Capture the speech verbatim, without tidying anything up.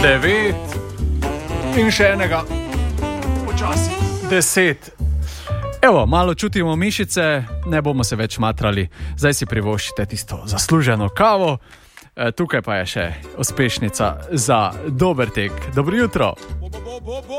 devet in še enega, počasi, deset. Evo, malo čutimo mišice, ne bomo se več matrali, zdaj si privoščite tisto zasluženo kavo, e, tukaj pa je še uspešnica za dober tek. Dobro jutro!